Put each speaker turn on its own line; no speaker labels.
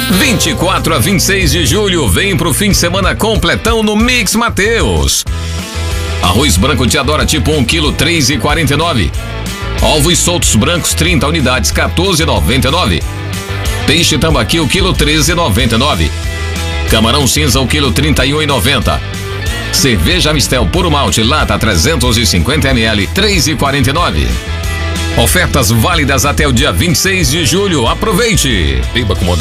24 a 26 de julho, vem pro fim de semana completão no Mix Mateus. Arroz branco Diadora tipo 1 kg, 3,49. Ovos soltos brancos 30 unidades, 14,99. Peixe tambaqui o quilo, 13,99. Camarão cinza o quilo, 31,90. Cerveja Mistel puro malte lata 350 ml, 3,49. Ofertas válidas até o dia 26 de julho. Aproveite! Beba com